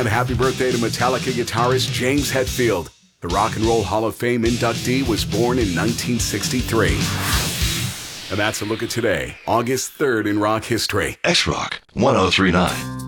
And happy birthday to Metallica guitarist James Hetfield. The Rock and Roll Hall of Fame inductee was born in 1963. And that's a look at today, August 3rd in rock history. X-Rock 1039.